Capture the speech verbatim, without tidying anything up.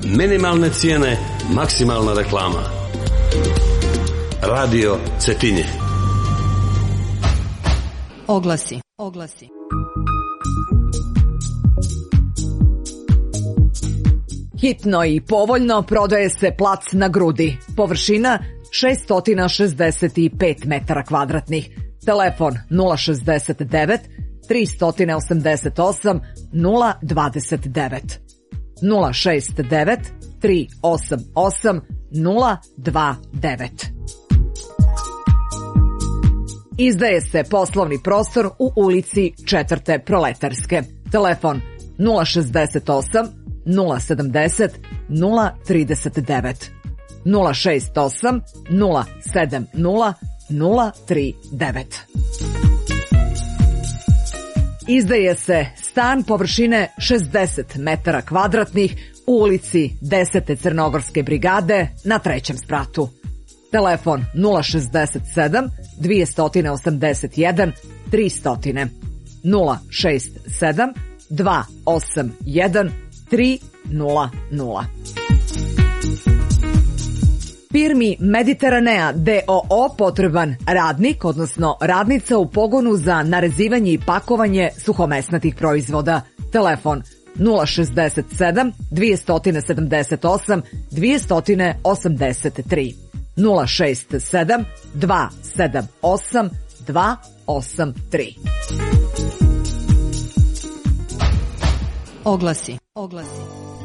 Minimalne cijene, maksimalna reklama. Radio Cetinje. Oglasi. Oglasi. Hitno i povoljno prodaje se plac na Grudi. Površina šesto šezdeset pet metara kvadratnih. Telefon nula šezdeset devet, tri osamdeset osam, nula dvadeset devet. nula šezdeset devet, tri osam osam, nula dva devet. Izdaje se poslovni prostor u ulici Četvrte Proletarske. Telefon nula šezdeset osam, nula sedamdeset, nula trideset devet. nula šezdeset osam, nula sedamdeset, nula trideset devet. Izdaje se stan površine šezdeset metara kvadratnih u ulici Desete Crnogorske brigade na trećem spratu. Telefon nula šezdeset sedam, dvesta osamdeset jedan, tristo, nula šezdeset sedam, dva osam jedan, tri nula nula. Firmi Mediteranea d o o potreban radnik, odnosno radnica u pogonu za narezivanje i pakovanje suhomesnatih proizvoda. Telefon nula šezdeset sedam, dvesta sedamdeset osam, dvesta osamdeset tri, nula šezdeset sedam, dva sedam osam, dva osam tri. Oglasi. Oglasi.